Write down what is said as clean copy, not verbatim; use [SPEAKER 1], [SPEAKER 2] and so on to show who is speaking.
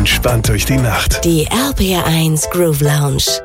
[SPEAKER 1] entspannt durch die Nacht.
[SPEAKER 2] Die RPR1 Groove Lounge.